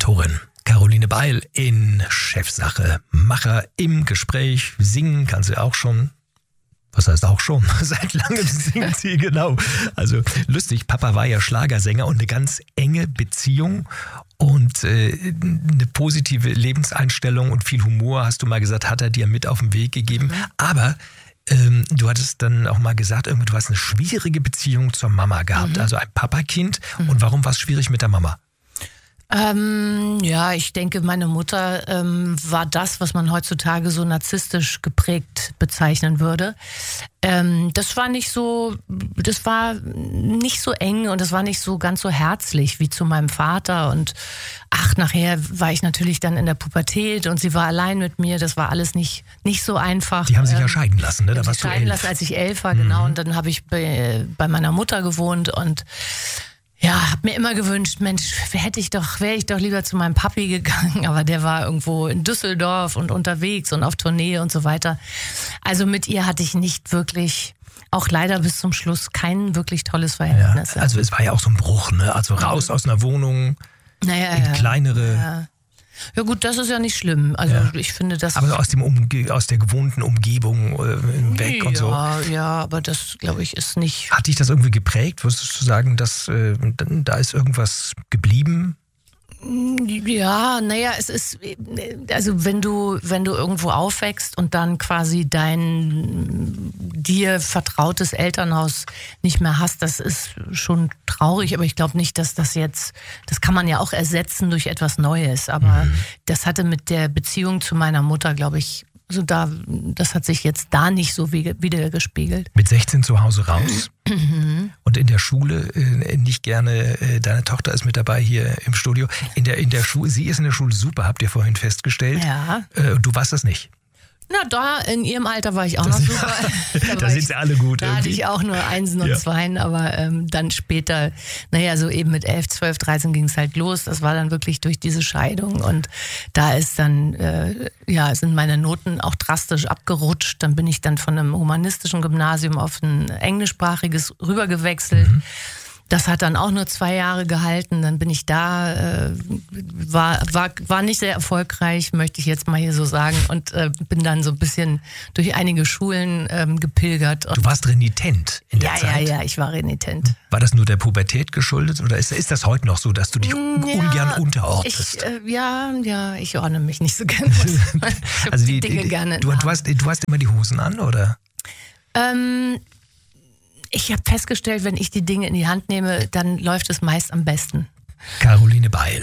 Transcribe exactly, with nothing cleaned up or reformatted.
Moderatorin Caroline Beil in Chefsache. Macher im Gespräch. Singen kann sie auch schon. Was heißt auch schon? Seit langem singt sie, genau. Also lustig, Papa war ja Schlagersänger und eine ganz enge Beziehung und äh, eine positive Lebenseinstellung und viel Humor, hast du mal gesagt, hat er dir mit auf den Weg gegeben. Mhm. Aber ähm, du hattest dann auch mal gesagt, irgendwie, du hast eine schwierige Beziehung zur Mama gehabt. Mhm. Also ein Papakind. Mhm. Und warum war es schwierig mit der Mama? Ähm, ja, ich denke, meine Mutter ähm, war das, was man heutzutage so narzisstisch geprägt bezeichnen würde. Ähm, das war nicht so, das war nicht so eng und das war nicht so ganz so herzlich wie zu meinem Vater. Und ach, nachher war ich natürlich dann in der Pubertät und sie war allein mit mir. Das war alles nicht nicht so einfach. Die haben sich ja scheiden lassen, ne? Da warst du elf. Scheiden lassen, als ich elf war, genau. Mhm. Und dann habe ich bei, bei meiner Mutter gewohnt und ja, hab mir immer gewünscht, Mensch, hätte ich doch, wäre ich doch lieber zu meinem Papi gegangen, aber der war irgendwo in Düsseldorf und unterwegs und auf Tournee und so weiter. Also mit ihr hatte ich nicht wirklich, auch leider bis zum Schluss, kein wirklich tolles Verhältnis. Ja, also es war ja auch so ein Bruch, ne? Also raus aus einer Wohnung, naja, in kleinere... Ja. Ja gut, das ist ja nicht schlimm. Also ja. ich finde das... Aber aus, dem Umge- aus der gewohnten Umgebung äh, weg ja, und so. Ja, aber das, glaube ich, ist nicht... Hat dich das irgendwie geprägt? Würdest du sagen, dass äh, da ist irgendwas geblieben? Ja, naja, es ist, also wenn du, wenn du irgendwo aufwächst und dann quasi dein dir vertrautes Elternhaus nicht mehr hast, das ist schon traurig, aber ich glaube nicht, dass das jetzt, das kann man ja auch ersetzen durch etwas Neues, aber mhm. das hatte mit der Beziehung zu meiner Mutter, glaube ich, also da, das hat sich jetzt da nicht so wieder gespiegelt. Mit sechzehn zu Hause raus mhm. und in der Schule äh, nicht gerne, äh, deine Tochter ist mit dabei hier im Studio, in der, in der Schule, sie ist in der Schule super, habt ihr vorhin festgestellt. Ja. Äh, du warst das nicht. Na, da in ihrem Alter war ich auch das noch super. da da sind sie alle gut. Da irgendwie. hatte ich auch nur Einsen und ja. Zweien, aber ähm, dann später, naja, so eben mit elf, zwölf, dreizehn ging es halt los. Das war dann wirklich durch diese Scheidung und da ist dann, äh, ja, sind meine Noten auch drastisch abgerutscht. Dann bin ich dann von einem humanistischen Gymnasium auf ein englischsprachiges rübergewechselt. Mhm. Das hat dann auch nur zwei Jahre gehalten. Dann bin ich da, äh, war, war, war nicht sehr erfolgreich, möchte ich jetzt mal hier so sagen. Und äh, bin dann so ein bisschen durch einige Schulen ähm, gepilgert. Und du warst renitent in der ja, Zeit? Ja, ja, ich war renitent. War das nur der Pubertät geschuldet oder ist, ist das heute noch so, dass du dich ja, ungern unterordnest? Ich, äh, ja, ja, ich ordne mich nicht so gerne. Ich also die, die Dinge die, gerne du, du, hast, du hast immer die Hosen an, oder? Ähm... Ich habe festgestellt, wenn ich die Dinge in die Hand nehme, dann läuft es meist am besten. Caroline Beil.